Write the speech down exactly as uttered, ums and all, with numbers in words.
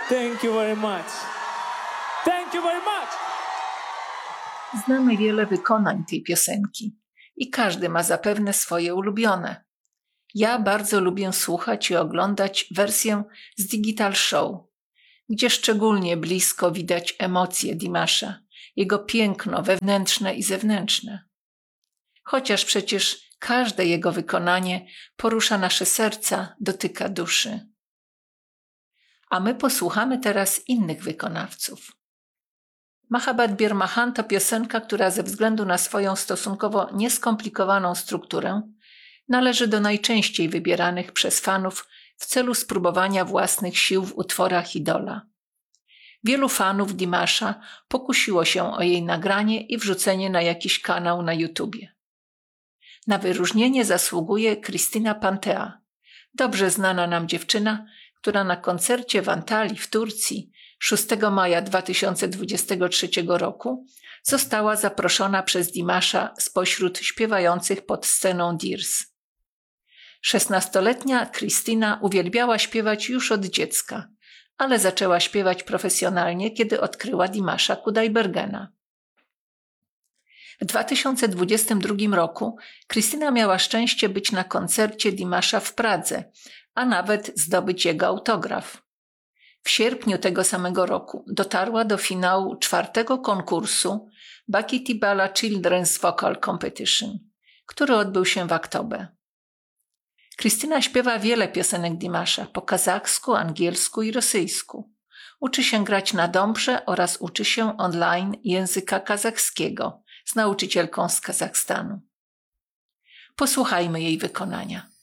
Thank you very much. Thank you very much. Znamy wiele wykonań tej piosenki i każdy ma zapewne swoje ulubione. Ja bardzo lubię słuchać i oglądać wersję z Digital Show, gdzie szczególnie blisko widać emocje Dimasza, jego piękno wewnętrzne i zewnętrzne. Chociaż przecież każde jego wykonanie porusza nasze serca, dotyka duszy. A my posłuchamy teraz innych wykonawców. Mahabhat Bir Mahan to piosenka, która ze względu na swoją stosunkowo nieskomplikowaną strukturę należy do najczęściej wybieranych przez fanów w celu spróbowania własnych sił w utworach idola. Wielu fanów Dimasza pokusiło się o jej nagranie i wrzucenie na jakiś kanał na YouTubie. Na wyróżnienie zasługuje Christina Pantea, dobrze znana nam dziewczyna, która na koncercie w Antalii w Turcji szóstego maja dwa tysiące dwudziestego trzeciego roku została zaproszona przez Dimasza spośród śpiewających pod sceną Dirs. Szesnastoletnia Christina uwielbiała śpiewać już od dziecka, ale zaczęła śpiewać profesjonalnie, kiedy odkryła Dimasza Kudaibergena. W dwa tysiące dwudziestym drugim roku Christina miała szczęście być na koncercie Dimasza w Pradze, a nawet zdobyć jego autograf. W sierpniu tego samego roku dotarła do finału czwartego konkursu Bakitibala Children's Vocal Competition, który odbył się w Aktobe. Christina śpiewa wiele piosenek Dimasza po kazachsku, angielsku i rosyjsku. Uczy się grać na dobrze oraz uczy się online języka kazachskiego z nauczycielką z Kazachstanu. Posłuchajmy jej wykonania.